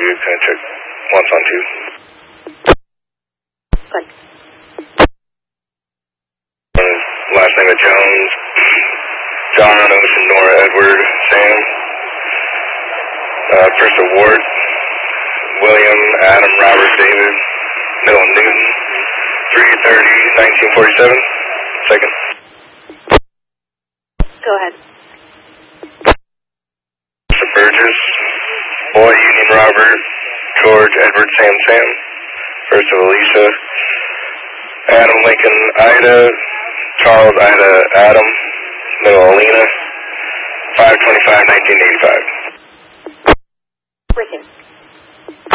you can check once on 2. Good. Last name of Jones, John, Ocean, Nora, Edward, Sam. First Award, William, Adam, Robert, David, Middle Newton, 3/30/1947. Second. Go ahead. Mr. Burgess, Boy, Union, Robert, George, Edward, Sam, Sam. First of Alicia, Adam, Lincoln, Ida, Charles, Ida, Adam, Middle Alina, 5/25/1985. Ricken.